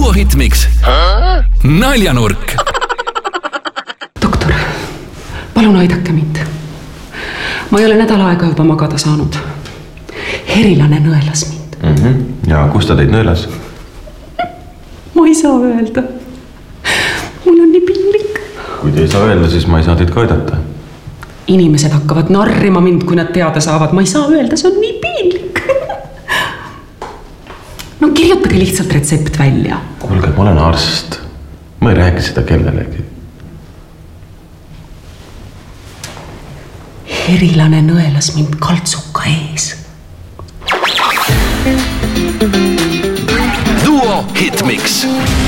Duo Hitmix. Naljanurk. Doktor, palun aidake mind. Ma ei ole nädal aega juba magada saanud. Herilane nõelas mind. Ja kus ta teid nõelas? Ma ei saa öelda. Mul on nii piinlik. Kui te ei saa öelda, siis ma ei saa teid ka aidata. Inimesed hakkavad narrima mind, kui nad teada saavad. Ma ei saa öelda, see on nii piinlik. No kirjutage lihtsalt retsept välja. Kuulge, ma olen arst. Ma ei räägi seda kellelegi. Herilane nõelas mind kaltsuka ees. Duo Hitmix.